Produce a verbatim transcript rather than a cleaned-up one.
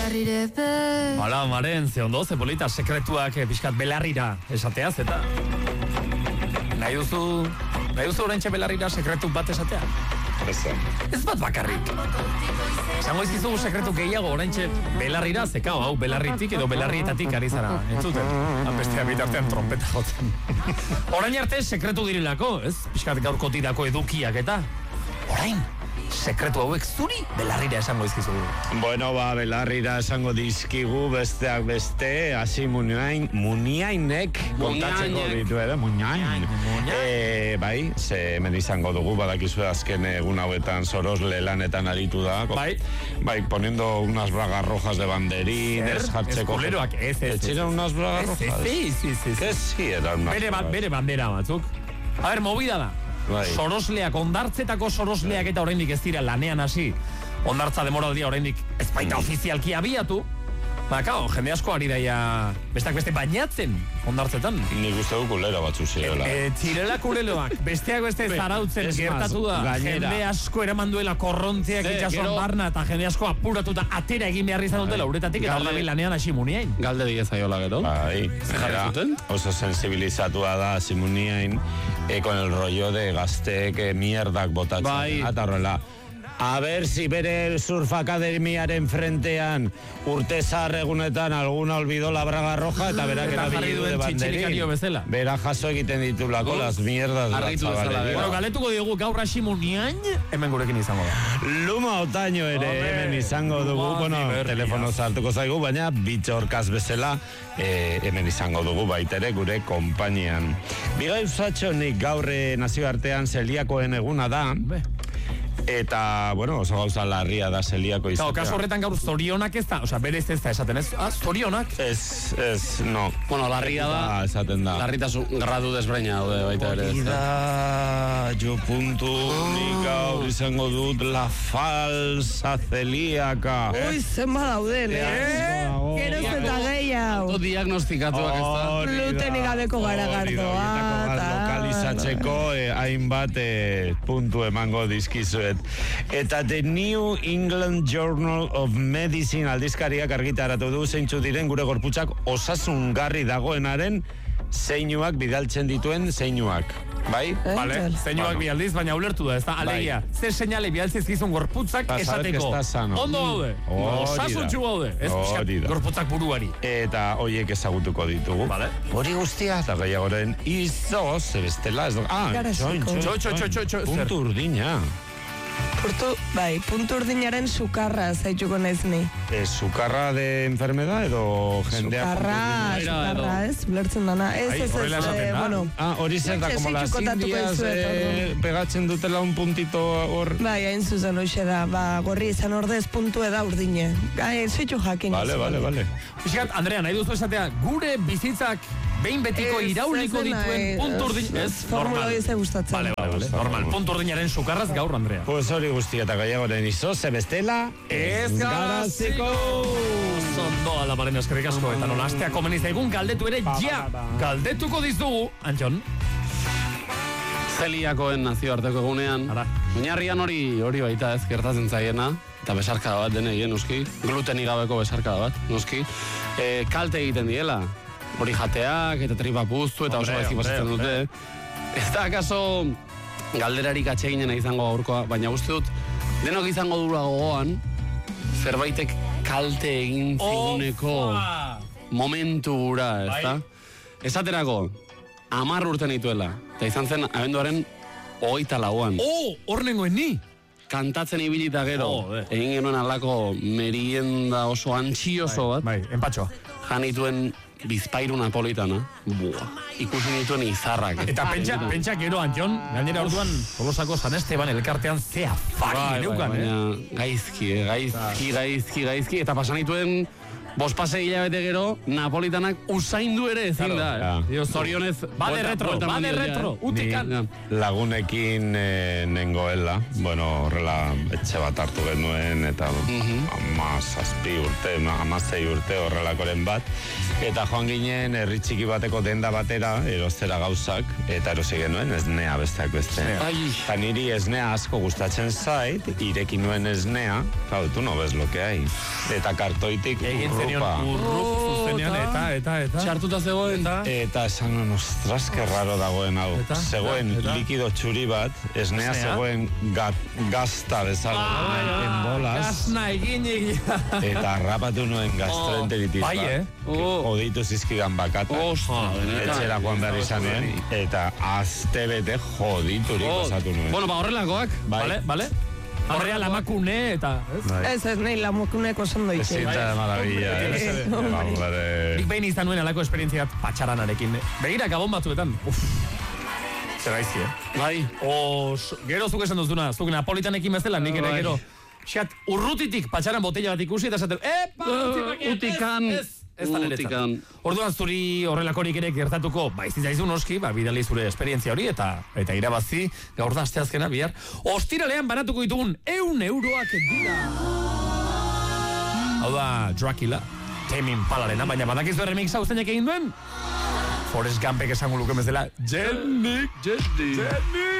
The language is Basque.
Hala, Maren, ze ondo, ze polita, sekretuak pixkat belarrira esateaz, eta nahi duzu, nahi duzu oraintxe belarrira sekretu bat esatea? Ez bat bakarrik. Zango izkizugu sekretu gehiago oraintxe belarrira, zekao, hau, belarritik edo belarrietatik ari zara, entzuten. Bestea bitartean trompeta jotzen. Orain arte sekretu direlako, ez? Pixkat gaurko tidako edukiak eta orain, sekretu hauek zuri belarrira esango izkizugu. Bueno, ba, belarrira esango dizkigu besteak beste, hasi muniain, muniainek kontatzeko ditu ere, muniain. E, bai, ze hemen izango dugu, badakizu azken egun hauetan Sorosle lanetan aritu da. Bai. Bai, poniendo unas bragas rojas de banderín, ez jartzeko. Eskuleroak, ez, ez. Ez ziren unas bragas rojas? Ez, ez, ez. Ez ziren unas bragas. Bere bandera batzuk. A ver, movida da. Bai. Sorosleak, ondartzetako sorosleak eta oraindik ez dira lanean hasi. Ondartza demoraldia oraindik ez baita ofizialki abiatu. Ba, kao, jende asko ari daia bestak beste bainatzen ondartzetan. Nik uste du kulera batzu zirela. E, txirela kuleloak, besteak beste zarautzen gertatu da. Gainera. Jende asko eraman duela korrontziak itxasuan barna eta jende asko apuratuta atera egin behar izan dutela uretatik eta horrekin lanean hasi muniain. Galde digezaiola gero. Bai, zera, oso sensibilizatua da Simuniain eh, con el rollo de gazteek eh, mierdak botatzen. Bai. Eta horrela. A ver si bere surf akademiaren frentean urte zahar egunetan alguna olvidó la braga roja eta berak erabili du de banderín. Bera jaso egiten ditulako las mierdas de la chavalería. Bueno, galetuko diogu gaur hasi muniain, hemen gurekin izango da. Luma Otaño ere hemen izango dugu, bueno, telefono zartuko zaigu, baina bitxorkaz bezala eh, hemen izango dugu baitere gure konpainian. Bigauzatxo nik gaur nazioartean zeliakoen eguna da. Eta, bueno, oso gauza larria da zeliako izatea. Claro, kaso horretan gaur zorionak ez da, osea, berez ez da esaten ez, ah, zorionak? Ez, ez, no. Bueno, larria da, esaten da. larritasun gradu desbreina daude baita ere. Hori da, jo puntu, nik gaur izango dut la falsa celíaca. Ui, zenba dauden, eh? Geroz eta gehiago. Auto diagnostikatuak ez da. Glutenik gabeko garagardoa. Lokalizatzeko hainbat puntu emango dizkizuet. Eta The New England Journal of Medicine aldizkariak argitaratu du zeintzu diren gure gorputzak osasungarri dagoenaren zeinuak bidaltzen dituen zeinuak. Bai? Eh, vale, zeinuak bialdiz, baina ulertu da, ez da, alegia. Bai. Zer seinale bialtziz gizun gorputzak esateko. Ondo gaude, osasuntxu gaude, ez pixkat gorputzak buruari. Eta hoiek ezagutuko ditugu. Vale. Hori guztia, eta gehiagoren izo, zebestela, ez do... Ah, txoin, txoin, txoin, puntu urdina. Puntu, bai, puntu urdinaren sukarra zaituko naiz ni. E, sukarra de enfermedad edo jendea? Sukarra, sukarra, ez, ulertzen dana. Ez, ez, ez, bueno. Ah, hori zer da, como las indias eh, pegatzen dutela un puntito hor. Bai, hain zuzen hoxe da, ba, gorri izan ordez puntu eda urdine. Gai, zaitu jakin. Vale, vale, vale. Piskat, Andrea, nahi duzu esatea, gure bizitzak behin betiko irauliko dituen puntu urdin... Ez, formula hori ze gustatzen. Vale, vale, vale, normal, puntu urdinaren sukarraz gaur, Andrea. Pues hori guztia eta gaiagoren izo, zebestela... Ez garaziko! Zondo aldaparen eskerrik asko, eta nola astea komeniz egun galdetu ere, ja! Galdetuko dizugu, Antxon. Zeliakoen nazioarteko egunean. Oinarrian hori hori baita ez gertatzen zaiena. Eta besarkada bat dene egin, noski. Glutenik gabeko besarkada bat, noski. E, kalte egiten diela. Hori jateak eta tripa puztu eta oso gaizki pasatzen dute. Ez da, akaso galderarik atseginena izango gaurkoa, baina uste dut denok izango dura gogoan zerbaitek kalte egin ziguneko momentu gura, ez da? Esaterako, hamar urte nituela, eta izan zen abenduaren hogeita lauan. Oh, hor nengoen ni! Kantatzen ibilita gero, egin genuen alako merienda oso antxioso bat. Bai, empatxoa. Janituen bizpairu napolitana. Buah, ikusi nituen izarrak. Eta pentsa, pentsa gero, Antxon, gainera orduan Tolosako San Esteban elkartean zea fari neukan, eh? Gaizki, gaizki, gaizki, gaizki, eta pasan nituen Bost pase hilabete gero, Napolitanak usaindu ere ezin da. Eh? Zorionez, bade retro, bade retro, utikan. Lagunekin eh, nengoela, bueno, horrela etxe bat hartu genuen, eta ama zazpi urte, ama zei urte horrelakoren bat, eta joan ginen herri txiki bateko denda batera, erostera gauzak, eta erosi genuen esnea besteak beste. Eta niri esnea asko gustatzen zait, ireki nuen esnea, claro, tu no ves lo que hay. Eta kartoitik urrupa. Urrup zuzenean, eta, eta, eta. Txartuta zegoen. Eta esan nuen, ostras, que raro dagoen hau. Eta, zegoen eta, eta. likido txuri bat, esnea zegoen gat, gazta bezala. En bolas. Gazna egin egin. Eta harrapatu nuen gastroenteritis Bai, eh? Oditu zizkidan bakata. Etxera joan behar izanen. Eta azte bete joditurik osatu nuen. Bueno, ba horrelakoak. Bale, bale? Horrea lamakune eta... Ez, ez, nahi lamukuneko oso ondo itxe. Ezita de maravilla. Nik behin izan nuen alako esperientzia patxaranarekin. Begira, gabon batzuetan. Zer gaizki, eh? Bai. Os, gero zuk esan duzuna, zuk Napolitanekin bezala, nik ere gero. Xat, urrutitik patxaran botella bat ikusi eta esaten, epa, utikan, ez da niretzat. Orduan zuri horrelakorik ere gertatuko, ba, izizaizu noski, ba, bidali zure esperientzia hori, eta eta irabazi, gaur da asteazkena bihar. Ostiralean banatuko ditugun, eun euroak dira. Hau da, Dracula, Tame Impalarena, baina badakizu remix hau zeinek egin duen? Forrest Gumpek esango luke bezala, Jenny, Jenny, Jenny.